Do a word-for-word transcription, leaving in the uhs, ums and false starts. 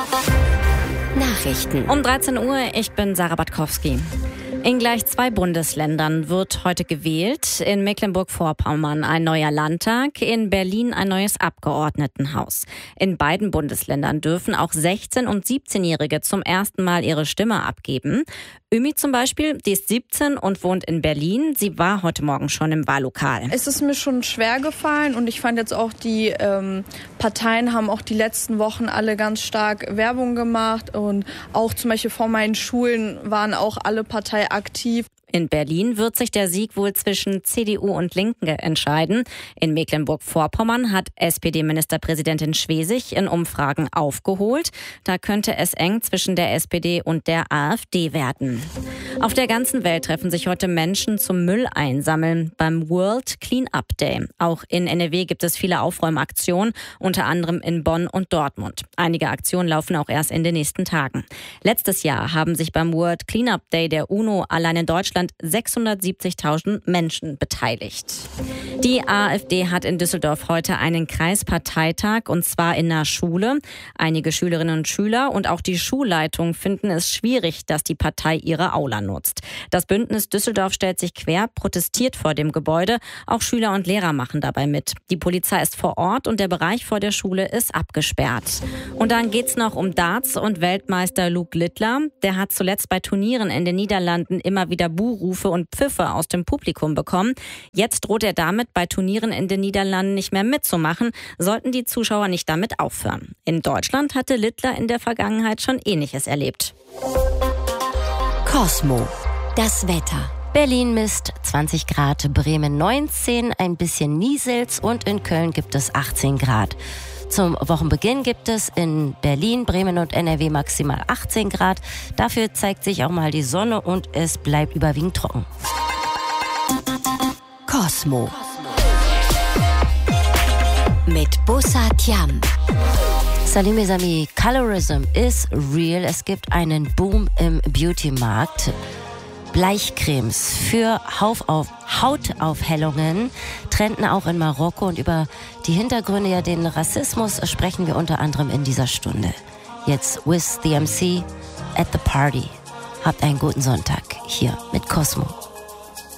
Nachrichten. Um dreizehn Uhr, ich bin Sarah Batkowski. In gleich zwei Bundesländern wird heute gewählt. In Mecklenburg-Vorpommern ein neuer Landtag, in Berlin ein neues Abgeordnetenhaus. In beiden Bundesländern dürfen auch sechzehn- und siebzehnjährige zum ersten Mal ihre Stimme abgeben. Ümi zum Beispiel, die ist siebzehn und wohnt in Berlin. Sie war heute Morgen schon im Wahllokal. Es ist mir schon schwer gefallen und ich fand jetzt auch, die ähm, Parteien haben auch die letzten Wochen alle ganz stark Werbung gemacht und auch zum Beispiel vor meinen Schulen waren auch alle Parteien aktiv. In Berlin wird sich der Sieg wohl zwischen C D U und Linken entscheiden. In Mecklenburg-Vorpommern hat S P D-Ministerpräsidentin Schwesig in Umfragen aufgeholt. Da könnte es eng zwischen der S P D und der AfD werden. Auf der ganzen Welt treffen sich heute Menschen zum Müll einsammeln beim World Clean-Up Day. Auch in N R W gibt es viele Aufräumaktionen, unter anderem in Bonn und Dortmund. Einige Aktionen laufen auch erst in den nächsten Tagen. Letztes Jahr haben sich beim World Clean-Up Day der UNO allein in Deutschland sechshundertsiebzigtausend Menschen beteiligt. Die AfD hat in Düsseldorf heute einen Kreisparteitag und zwar in einer Schule. Einige Schülerinnen und Schüler und auch die Schulleitung finden es schwierig, dass die Partei ihre Aula nutzt. Das Bündnis Düsseldorf stellt sich quer, protestiert vor dem Gebäude. Auch Schüler und Lehrer machen dabei mit. Die Polizei ist vor Ort und der Bereich vor der Schule ist abgesperrt. Und dann geht's noch um Darts und Weltmeister Luke Littler. Der hat zuletzt bei Turnieren in den Niederlanden immer wieder Buhrufe und Pfiffe aus dem Publikum bekommen. Jetzt droht er damit, bei Turnieren in den Niederlanden nicht mehr mitzumachen, sollten die Zuschauer nicht damit aufhören. In Deutschland hatte Littler in der Vergangenheit schon Ähnliches erlebt. Cosmo. Das Wetter. Berlin misst zwanzig Grad, Bremen neunzehn, ein bisschen nieselt's und in Köln gibt es achtzehn Grad. Zum Wochenbeginn gibt es in Berlin, Bremen und N R W maximal achtzehn Grad. Dafür zeigt sich auch mal die Sonne und es bleibt überwiegend trocken. Cosmo. Mit Bussa Thiam. Salut mes amis, Colorism is real. Es gibt einen Boom im Beauty-Markt. Bleichcremes für Hautaufhellungen trenden auch in Marokko und über die Hintergründe ja den Rassismus sprechen wir unter anderem in dieser Stunde. Jetzt with the M C at the party. Habt einen guten Sonntag hier mit Cosmo.